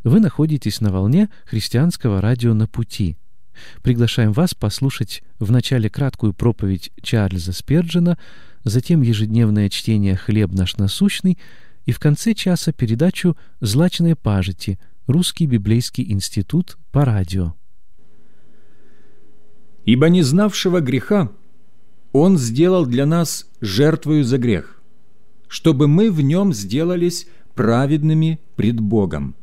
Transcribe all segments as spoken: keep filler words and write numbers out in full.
Вы находитесь на волне христианского радио «На пути». Приглашаем вас послушать вначале краткую проповедь Чарльза Спержена, затем ежедневное чтение «Хлеб наш насущный» и в конце часа передачу «Злачные пажити» Русский библейский институт по радио. «Ибо не знавшего греха Он сделал для нас жертвою за грех, чтобы мы в Нем сделались праведными пред Богом».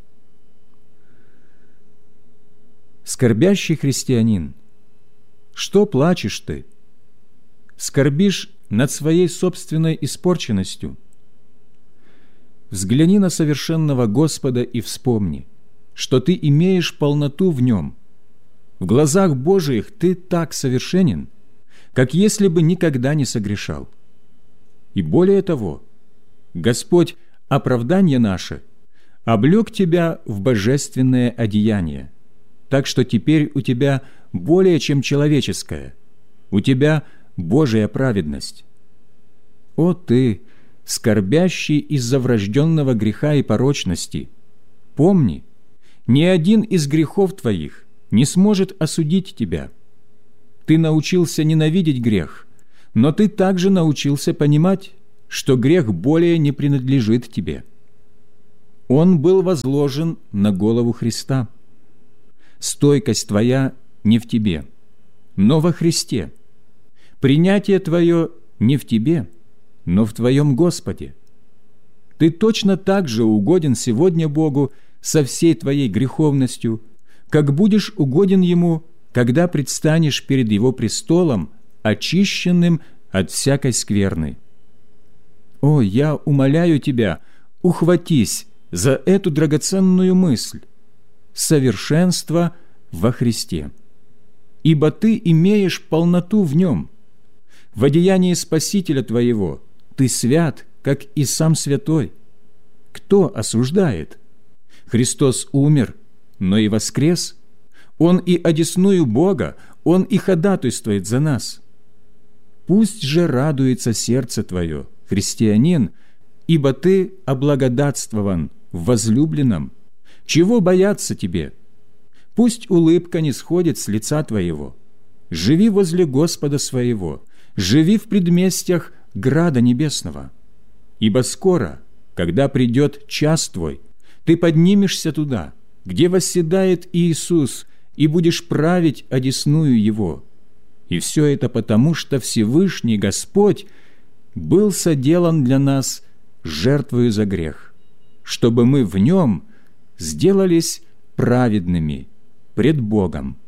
Скорбящий христианин, что плачешь ты? Скорбишь над своей собственной испорченностью? Взгляни на совершенного Господа и вспомни, что ты имеешь полноту в Нем. В глазах Божиих ты так совершенен, как если бы никогда не согрешал. И более того, Господь, оправдание наше, облек тебя в божественное одеяние, так что теперь у тебя более чем человеческое, у тебя Божия праведность. О ты, скорбящий из-за врожденного греха и порочности, помни, ни один из грехов твоих не сможет осудить тебя. Ты научился ненавидеть грех, но ты также научился понимать, что грех более не принадлежит тебе. Он был возложен на голову Христа. Стойкость твоя не в тебе, но во Христе. Принятие твое не в тебе, но в твоем Господе. Ты точно так же угоден сегодня Богу со всей твоей греховностью, как будешь угоден Ему, когда предстанешь перед Его престолом, очищенным от всякой скверны. О, я умоляю тебя, ухватись за эту драгоценную мысль. Совершенство во Христе. Ибо ты имеешь полноту в Нем. В одеянии Спасителя твоего ты свят, как и сам святой. Кто осуждает? Христос умер, но и воскрес. Он и одесную Бога, Он и ходатайствует за нас. Пусть же радуется сердце твое, христианин, ибо ты облагодатствован в возлюбленном. Чего бояться тебе? Пусть улыбка не сходит с лица твоего. Живи возле Господа своего, живи в предместьях Града Небесного. Ибо скоро, когда придет час твой, ты поднимешься туда, где восседает Иисус, и будешь править одесную Его. И все это потому, что Всевышний Господь был соделан для нас жертвою за грех, чтобы мы в Нем сделались праведными пред Богом.